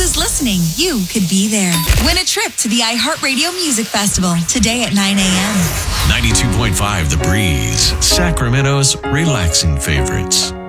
is listening, you could be there. Win a trip to the iHeartRadio Music Festival today at 9 a.m. 92.5 The Breeze, Sacramento's relaxing favorites.